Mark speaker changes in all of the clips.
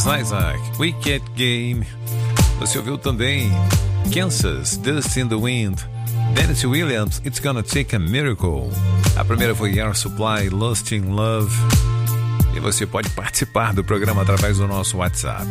Speaker 1: Chris Isaac, Wicked Game. Você ouviu também Kansas, Dust in the Wind, Dennis Williams, It's Gonna Take a Miracle. A primeira foi Air Supply, Lost in Love. E você pode participar do programa através do nosso WhatsApp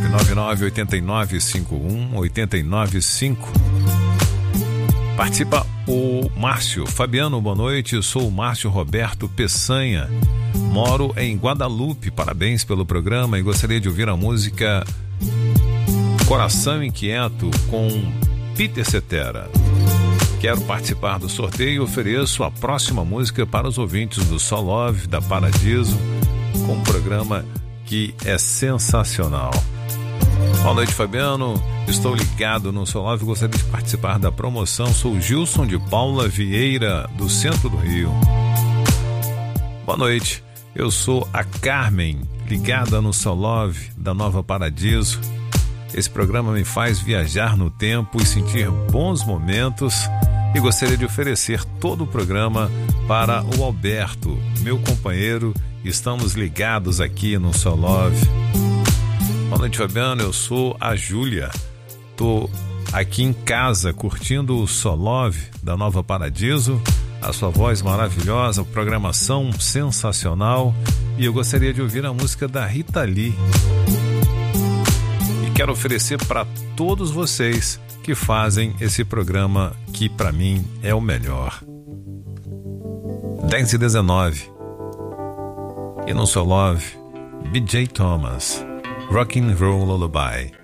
Speaker 1: 998951-895. Participa o Márcio Fabiano, boa noite. Eu sou o Márcio Roberto Peçanha, moro em Guadalupe. Parabéns pelo programa e gostaria de ouvir a música Coração Inquieto com Peter Cetera. Quero participar do sorteio e ofereço a próxima música para os ouvintes do Sol Love, da Paradiso, com um programa que é sensacional. Boa noite, Fabiano. Estou ligado no Sol Love e gostaria de participar da promoção. Sou Gilson de Paula Vieira, do centro do Rio. Boa noite. Eu sou a Carmen, ligada no Sol Love, da Nova Paradiso. Esse programa me faz viajar no tempo e sentir bons momentos e gostaria de oferecer todo o programa para o Alberto, meu companheiro. Estamos ligados aqui no Sol Love. Boa noite, Fabiano. Eu sou a Júlia. Tô aqui em casa curtindo o Sol Love da Nova Paradiso. A sua voz maravilhosa, programação sensacional. E eu gostaria de ouvir a música da Rita Lee. E quero oferecer para todos vocês que fazem esse programa que para mim é o melhor. 10h19. E no Sol Love, B.J. Thomas, Rock and Roll Lullaby.